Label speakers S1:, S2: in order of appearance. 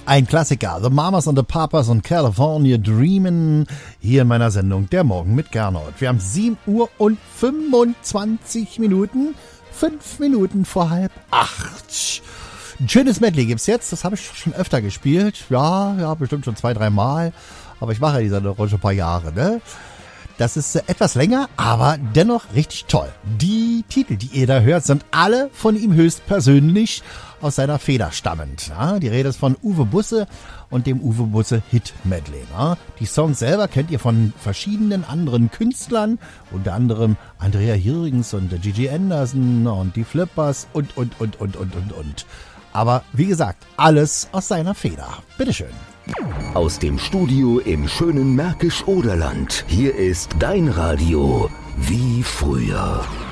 S1: Ein Klassiker, The Mamas and the Papas und California Dreamin', hier in meiner Sendung Der Morgen mit Gernot. Wir haben 7 Uhr und 25 Minuten, 5 Minuten vor 7:30. Ein schönes Medley gibt's jetzt, das habe ich schon öfter gespielt. Ja, bestimmt schon 2-3 Mal, aber ich mache ja diese Sendung schon ein paar Jahre, ne? Das ist etwas länger, aber dennoch richtig toll. Die Titel, die ihr da hört, sind alle von ihm höchstpersönlich aus seiner Feder stammend. Ja, die Rede ist von Uwe Busse und dem Uwe Busse Hit Medley. Ja, die Songs selber kennt ihr von verschiedenen anderen Künstlern, unter anderem Andrea Jürgens und Gigi Anderson und die Flippers und. Aber wie gesagt, alles aus seiner Feder. Bitteschön.
S2: Aus dem Studio im schönen Märkisch-Oderland. Hier ist dein Radio wie früher.